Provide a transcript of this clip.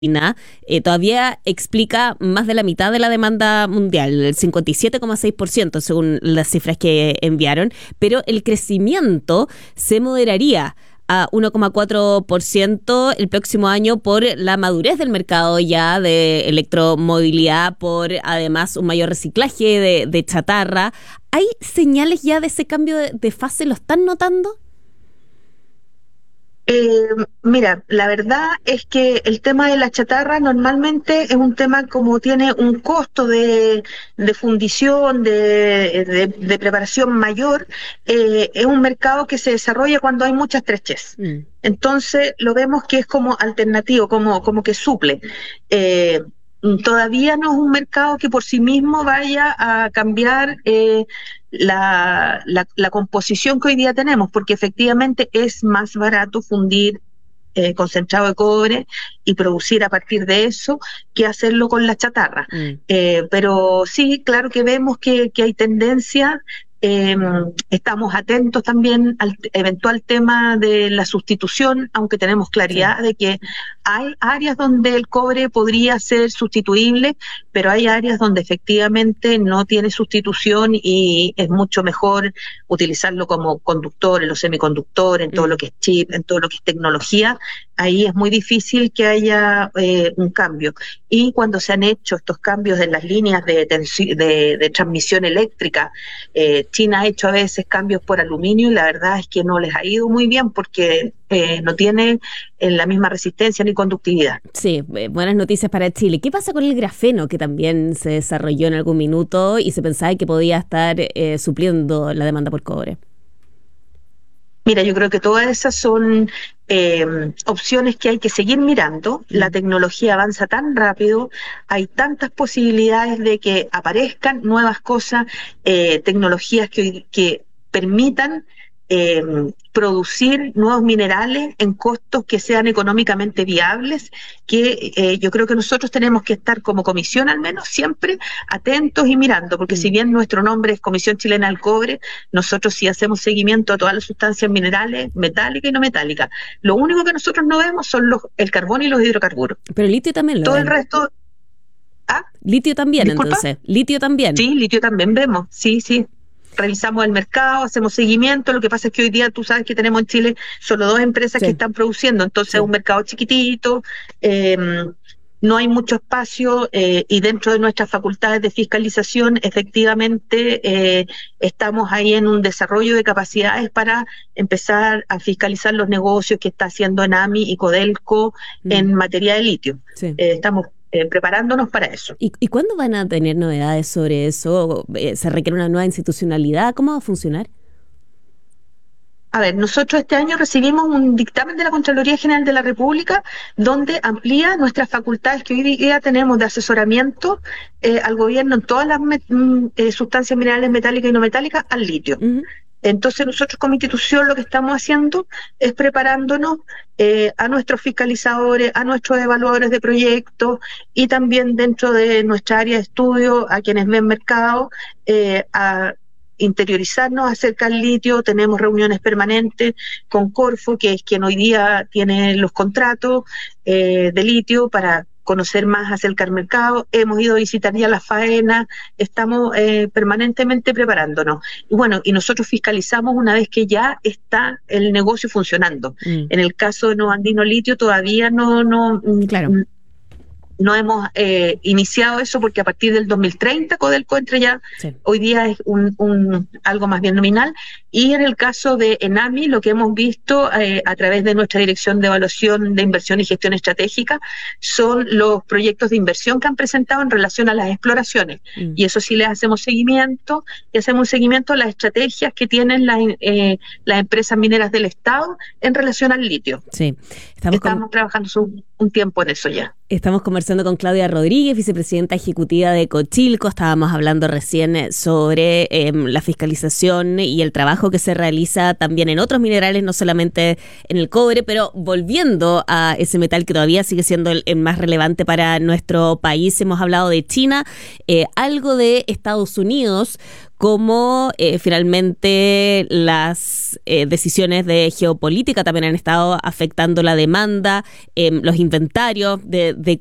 China todavía explica más de la mitad de la demanda mundial, el 57,6% según las cifras que enviaron, pero el crecimiento se moderaría a 1,4% el próximo año por la madurez del mercado ya de electromovilidad, por además un mayor reciclaje de chatarra. ¿Hay señales ya de ese cambio de fase? ¿Lo están notando? Mira, la verdad es que el tema de la chatarra normalmente es un tema como tiene un costo de fundición, de preparación mayor, es un mercado que se desarrolla cuando hay mucha estrechez. Entonces lo vemos que es como alternativo, como que suple. Todavía no es un mercado que por sí mismo vaya a cambiar la composición que hoy día tenemos, porque efectivamente es más barato fundir concentrado de cobre y producir a partir de eso que hacerlo con la chatarra. Pero sí, claro que vemos que hay tendencia. Estamos atentos también al eventual tema de la sustitución, aunque tenemos claridad de que hay áreas donde el cobre podría ser sustituible, pero hay áreas donde efectivamente no tiene sustitución y es mucho mejor utilizarlo como conductor en los semiconductores, en todo lo que es chip, en todo lo que es tecnología. Ahí es muy difícil que haya un cambio. Y cuando se han hecho estos cambios en las líneas de transmisión eléctrica, China ha hecho a veces cambios por aluminio y la verdad es que no les ha ido muy bien porque no tiene la misma resistencia ni conductividad. Sí, buenas noticias para Chile. ¿Qué pasa con el grafeno que también se desarrolló en algún minuto y se pensaba que podía estar supliendo la demanda por cobre? Mira, yo creo que todas esas son opciones que hay que seguir mirando. La tecnología avanza tan rápido, hay tantas posibilidades de que aparezcan nuevas cosas, tecnologías que permitan producir nuevos minerales en costos que sean económicamente viables, que yo creo que nosotros tenemos que estar como comisión al menos siempre atentos y mirando, porque si bien nuestro nombre es Comisión Chilena del Cobre, nosotros sí hacemos seguimiento a todas las sustancias minerales, metálicas y no metálicas. Lo único que nosotros no vemos son el carbón y los hidrocarburos. Pero el litio también lo Todo ven. el resto... Litio también, ¿Disculpa? entonces. Litio también. Sí, litio también vemos, sí. Revisamos el mercado, hacemos seguimiento. Lo que pasa es que hoy día tú sabes que tenemos en Chile solo 2 empresas que están produciendo, entonces es un mercado chiquitito, no hay mucho espacio y dentro de nuestras facultades de fiscalización efectivamente estamos ahí en un desarrollo de capacidades para empezar a fiscalizar los negocios que está haciendo Enami y Codelco en materia de litio. Estamos preparándonos para eso. ¿Y cuándo van a tener novedades sobre eso? ¿Se requiere una nueva institucionalidad? ¿Cómo va a funcionar? A ver, nosotros este año recibimos un dictamen de la Contraloría General de la República donde amplía nuestras facultades que hoy día tenemos de asesoramiento al gobierno en todas las sustancias minerales metálicas y no metálicas al litio. Entonces nosotros como institución lo que estamos haciendo es preparándonos a nuestros fiscalizadores, a nuestros evaluadores de proyectos y también dentro de nuestra área de estudio a quienes ven mercado a interiorizarnos acerca del litio. Tenemos reuniones permanentes con Corfo, que es quien hoy día tiene los contratos de litio, para conocer más acerca del mercado. Hemos ido a visitar ya las faenas, estamos permanentemente preparándonos. Y bueno, y nosotros fiscalizamos una vez que ya está el negocio funcionando. En el caso de Nova Andino Litio todavía no hemos iniciado eso porque a partir del 2030 Codelco entra ya, hoy día es algo más bien nominal. Y en el caso de Enami, lo que hemos visto a través de nuestra Dirección de Evaluación de Inversión y Gestión Estratégica son los proyectos de inversión que han presentado en relación a las exploraciones. Y eso sí les hacemos seguimiento, y hacemos un seguimiento a las estrategias que tienen las empresas mineras del Estado en relación al litio. Sí. Estamos trabajando un tiempo en eso ya. Estamos conversando con Claudia Rodríguez, vicepresidenta ejecutiva de Cochilco. Estábamos hablando recién sobre la fiscalización y el trabajo que se realiza también en otros minerales, no solamente en el cobre, pero volviendo a ese metal que todavía sigue siendo el más relevante para nuestro país. Hemos hablado de China, algo de Estados Unidos, cómo finalmente las decisiones de geopolítica también han estado afectando la demanda, los inventarios de